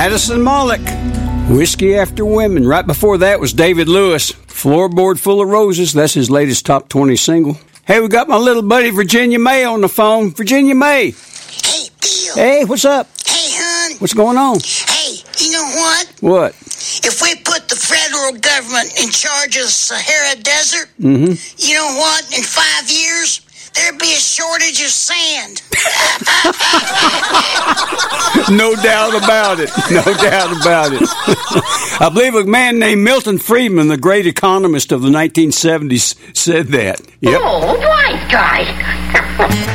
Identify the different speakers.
Speaker 1: Addison Malik, Whiskey After Women. Right before that was David Lewis, Floorboard Full of Roses. That's his latest top 20 single. Hey, we got my little buddy Virginia May on the phone. Virginia May.
Speaker 2: Hey, Bill.
Speaker 1: Hey, what's up?
Speaker 2: Hey, hon.
Speaker 1: What's going on?
Speaker 2: Hey, you know what?
Speaker 1: What?
Speaker 2: If we put the federal government in charge of the Sahara Desert, you know what? In 5 years, there'd be a shortage of sand.
Speaker 1: No doubt about it. No doubt about it. I believe a man named Milton Friedman, the great economist of the 1970s, said that. Yep.
Speaker 3: Oh, right, guys.